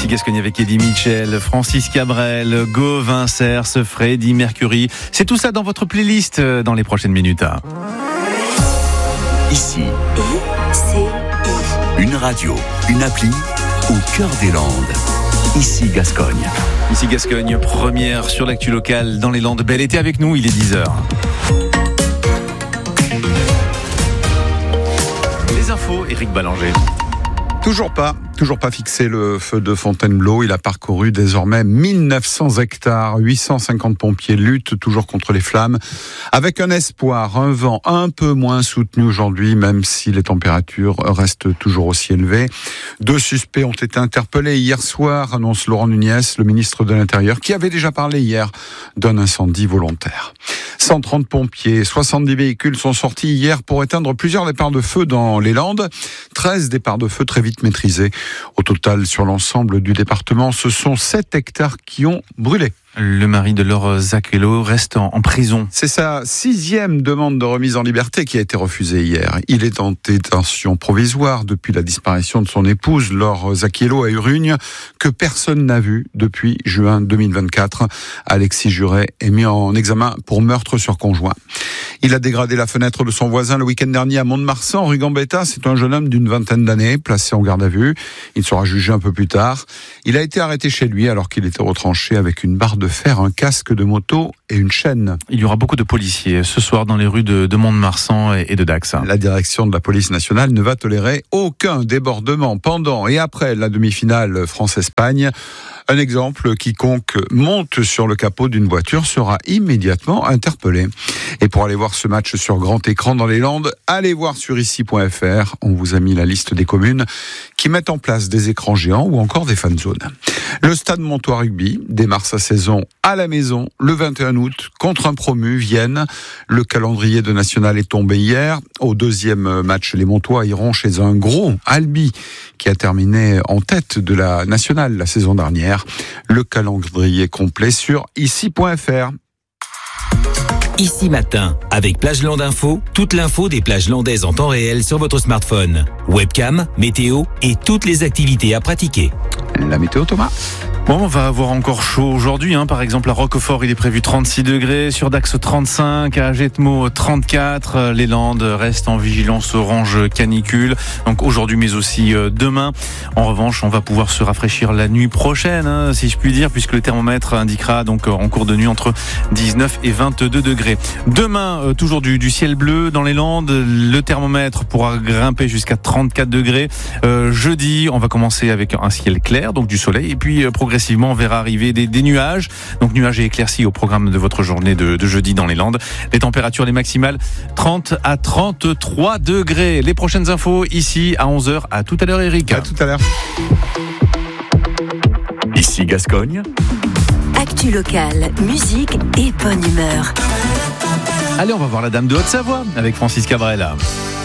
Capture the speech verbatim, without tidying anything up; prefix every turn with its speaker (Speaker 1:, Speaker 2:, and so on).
Speaker 1: Ici Gascogne avec Eddie Mitchell, Francis Cabrel, Gauvin Cers, Freddie Mercury. C'est tout ça dans votre playlist dans les prochaines minutes.
Speaker 2: Ici,
Speaker 3: I C I.
Speaker 2: Une radio, une appli au cœur des Landes. Ici Gascogne.
Speaker 1: Ici Gascogne, première sur l'actu locale dans les Landes. Bel été avec nous, il est dix heures. Les infos, Éric Ballanger.
Speaker 4: Toujours pas, toujours pas fixé le feu de Fontainebleau. Il a parcouru désormais mille neuf cents hectares. huit cent cinquante pompiers luttent toujours contre les flammes. Avec un espoir, un vent un peu moins soutenu aujourd'hui, même si les températures restent toujours aussi élevées. Deux suspects ont été interpellés hier soir, annonce Laurent Nunez, le ministre de l'Intérieur, qui avait déjà parlé hier d'un incendie volontaire. cent trente pompiers, soixante-dix véhicules sont sortis hier pour éteindre plusieurs départs de feu dans les Landes. treize départs de feu très vite maîtrisés. Au total, sur l'ensemble du département, ce sont sept hectares qui ont brûlé.
Speaker 1: Le mari de Laure Zacquelot reste en, en prison.
Speaker 4: C'est sa sixième demande de remise en liberté qui a été refusée hier. Il est en détention provisoire depuis la disparition de son épouse, Laure Zacquelot, à Urugne, que personne n'a vu depuis juin deux mille vingt-quatre. Alexis Juret est mis en examen pour meurtre sur conjoint. Il a dégradé la fenêtre de son voisin le week-end dernier à Mont-de-Marsan, rue Gambetta. C'est un jeune homme d'une vingtaine d'années, placé en garde à vue. Il sera jugé un peu plus tard. Il a été arrêté chez lui alors qu'il était retranché avec une barre de fer, un casque de moto et une chaîne.
Speaker 1: Il y aura beaucoup de policiers ce soir dans les rues de, de Mont-de-Marsan et, et de Dax.
Speaker 4: La direction de la police nationale ne va tolérer aucun débordement pendant et après la demi-finale France-Espagne. Un exemple, quiconque monte sur le capot d'une voiture sera immédiatement interpellé. Et pour aller voir ce match sur grand écran dans les Landes, allez voir sur ici point f r. On vous a mis la liste des communes qui mettent en place des écrans géants ou encore des fan zones. Le Stade Montois Rugby démarre sa saison à la maison le vingt et un août contre un promu, Vienne. Le calendrier de National est tombé hier. Au deuxième match, les Montois iront chez un gros, Albi, qui a terminé en tête de la Nationale la saison dernière. Le calendrier complet sur ici point f r.
Speaker 5: Ici Matin, avec Plage Landes Info, toute l'info des plages landaises en temps réel sur votre smartphone. Webcam, météo et toutes les activités à pratiquer.
Speaker 4: La météo, Thomas.
Speaker 1: Bon, on va avoir encore chaud aujourd'hui, hein. Par exemple, à Roquefort, il est prévu trente-six degrés, sur Dax trente-cinq, à Jetmo trente-quatre. Les Landes restent en vigilance orange canicule. Donc aujourd'hui, mais aussi demain. En revanche, on va pouvoir se rafraîchir la nuit prochaine, hein, si je puis dire, puisque le thermomètre indiquera donc en cours de nuit entre dix-neuf et vingt-deux degrés. Demain, euh, toujours du, du ciel bleu dans les Landes. Le thermomètre pourra grimper jusqu'à trente-quatre degrés. Euh, jeudi, on va commencer avec un ciel clair, donc du soleil, et puis euh, progressivement, on verra arriver des, des nuages. Donc nuages et éclaircies au programme de votre journée de, de jeudi dans les Landes. Les températures, les maximales, trente à trente-trois degrés. Les prochaines infos ici à onze heures. À tout à l'heure, Eric.
Speaker 4: À tout à l'heure.
Speaker 2: Ici Gascogne.
Speaker 3: Actu locale, musique et bonne humeur.
Speaker 1: Allez, on va voir la Dame de Haute-Savoie avec Francis Cabrel.